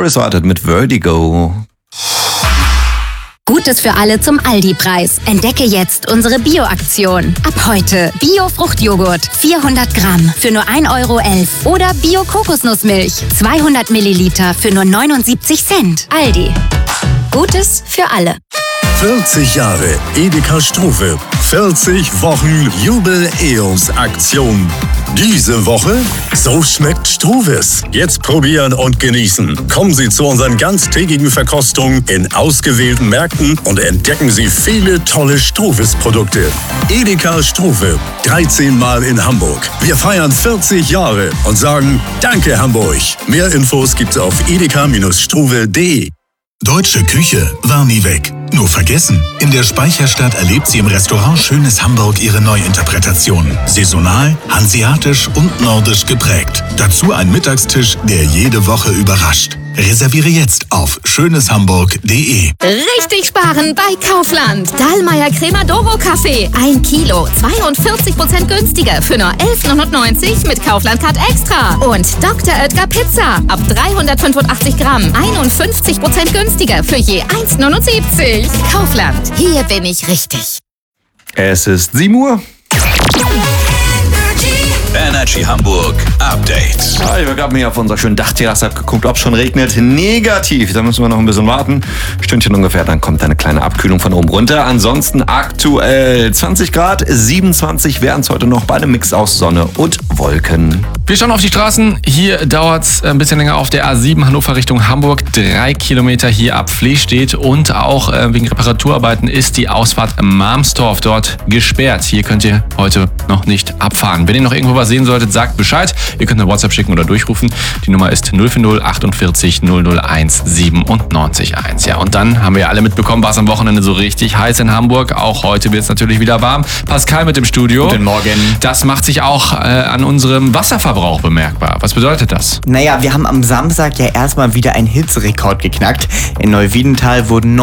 Harris wartet mit Vertigo. Gutes für alle zum Aldi-Preis. Entdecke jetzt unsere Bio-Aktion. Ab heute Bio-Fruchtjoghurt 400 Gramm für nur 1,11 € oder Bio-Kokosnussmilch 200 Milliliter für nur 79 Cent. Aldi. Gutes für alle. 40 Jahre Edeka Struve. 40 Wochen Jubel-EOS-Aktion. Diese Woche, so schmeckt Struves. Jetzt probieren und genießen. Kommen Sie zu unseren ganztägigen Verkostungen in ausgewählten Märkten und entdecken Sie viele tolle Struves-Produkte. Edeka Struve, 13 Mal in Hamburg. Wir feiern 40 Jahre und sagen Danke Hamburg. Mehr Infos gibt's auf edeka-struve.de. Deutsche Küche war nie weg. Nur vergessen. In der Speicherstadt erlebt sie im Restaurant Schönes Hamburg ihre Neuinterpretation. Saisonal, hanseatisch und nordisch geprägt. Dazu ein Mittagstisch, der jede Woche überrascht. Reserviere jetzt auf schöneshamburg.de. Richtig sparen bei Kaufland. Dallmayr Cremadoro Kaffee. 1 Kilo, 42% günstiger für nur 11,99 mit Kaufland Card Extra. Und Dr. Oetker Pizza. Ab 385 Gramm. 51% günstiger für je 1,79. Kaufland. Hier bin ich richtig. Es ist 7 Uhr. Energy Hamburg Update. Ich habe gerade mir auf unserer schönen Dachterrasse geguckt, ob es schon regnet. Negativ, da müssen wir noch ein bisschen warten. Stündchen ungefähr, dann kommt eine kleine Abkühlung von oben runter. Ansonsten aktuell 20 Grad, 27 wären es heute noch bei einem Mix aus Sonne und Wolken. Wir schauen auf die Straßen. Hier dauert es ein bisschen länger auf der A7 Hannover Richtung Hamburg. 3 Kilometer hier ab Flehstedt und auch wegen Reparaturarbeiten ist die Ausfahrt Marmstorf dort gesperrt. Hier könnt ihr heute noch nicht abfahren. Wenn ihr noch irgendwo was sehen solltet, sagt Bescheid. Ihr könnt eine WhatsApp schicken oder durchrufen. Die Nummer ist 040 48 001 97 1. Ja, und dann haben wir ja alle mitbekommen, war es am Wochenende so richtig heiß in Hamburg. Auch heute wird es natürlich wieder warm. Pascal mit dem Studio. Guten Morgen. Das macht sich auch an unserem Wasserverbrauch bemerkbar. Was bedeutet das? Naja, wir haben am Samstag ja erstmal wieder einen Hitzerekord geknackt. In Neuwiedental wurden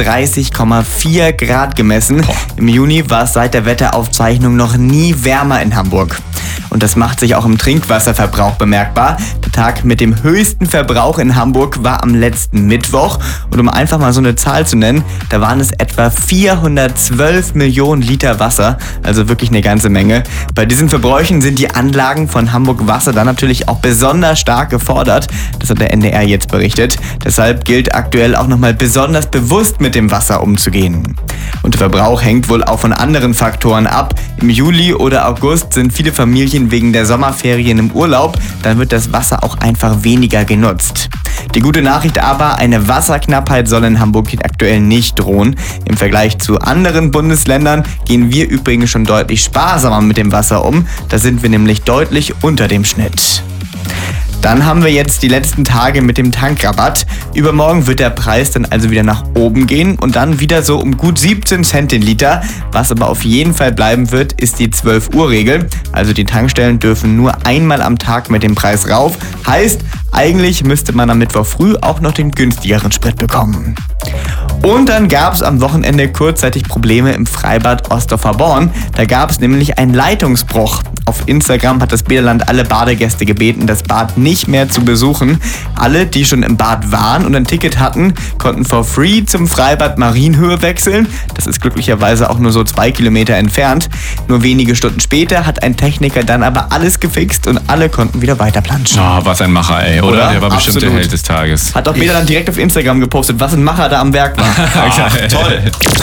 39,4 Grad gemessen. Im Juni war es seit der Wetteraufzeichnung noch nie wärmer in Hamburg. Und das macht sich auch im Trinkwasserverbrauch bemerkbar. Der Tag mit dem höchsten Verbrauch in Hamburg war am letzten Mittwoch. Und um einfach mal so eine Zahl zu nennen, da waren es etwa 412 Millionen Liter Wasser. Also wirklich eine ganze Menge. Bei diesen Verbräuchen sind die Anlagen von Hamburg Wasser dann natürlich auch besonders stark gefordert. Das hat der NDR jetzt berichtet. Deshalb gilt aktuell auch nochmal besonders bewusst mit dem Wasser umzugehen. Und der Verbrauch hängt wohl auch von anderen Faktoren ab. Im Juli oder August sind viele Familien wegen der Sommerferien im Urlaub. Dann wird das Wasser auch einfach weniger genutzt. Die gute Nachricht aber, eine Wasserknappheit soll in Hamburg aktuell nicht drohen. Im Vergleich zu anderen Bundesländern gehen wir übrigens schon deutlich sparsamer mit dem Wasser um. Da sind wir nämlich deutlich unter dem Schnitt. Dann haben wir jetzt die letzten Tage mit dem Tankrabatt. Übermorgen wird der Preis dann also wieder nach oben gehen und dann wieder so um gut 17 Cent den Liter. Was aber auf jeden Fall bleiben wird, ist die 12-Uhr-Regel. Also die Tankstellen dürfen nur einmal am Tag mit dem Preis rauf. Heißt, eigentlich müsste man am Mittwoch früh auch noch den günstigeren Sprit bekommen. Und dann gab es am Wochenende kurzzeitig Probleme im Freibad Ostrhofer Born. Da gab es nämlich einen Leitungsbruch. Auf Instagram hat das Bäderland alle Badegäste gebeten, das Bad nicht mehr zu besuchen. Alle, die schon im Bad waren und ein Ticket hatten, konnten for free zum Freibad Marienhöhe wechseln. Das ist glücklicherweise auch nur so 2 Kilometer entfernt. Nur wenige Stunden später hat ein Techniker dann aber alles gefixt und alle konnten wieder weiterplanschen. Oh, was ein Macher, ey, oder? Der war bestimmt Absolut. der Held des Tages. Hat auch Bäderland direkt auf Instagram gepostet, was ein Macher da am Werk war. Toll.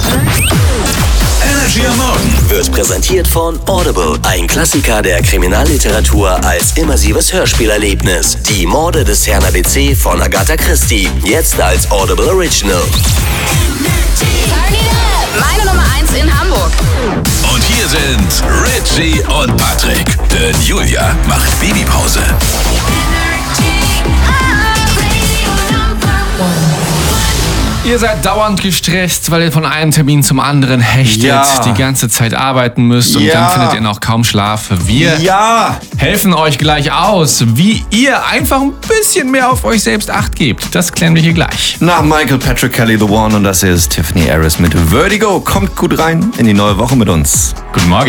Energy am Morgen wird präsentiert von Audible. Ein Klassiker der Kriminalliteratur als immersives Hörspielerlebnis. Die Morde des Herrn ABC von Agatha Christie. Jetzt als Audible Original. Meine Nummer 1 in Hamburg. Und hier sind Richie und Patrick. Denn Julia macht Babypause. Ihr seid dauernd gestresst, weil ihr von einem Termin zum anderen hechtet, die ganze Zeit arbeiten müsst und dann findet ihr noch kaum Schlaf. Wir helfen euch gleich aus, wie ihr einfach ein bisschen mehr auf euch selbst Acht gebt. Das klären wir hier gleich. Nach Michael Patrick Kelly, The One, und das ist Tiffany Harris mit Vertigo. Kommt gut rein in die neue Woche mit uns. Guten Morgen.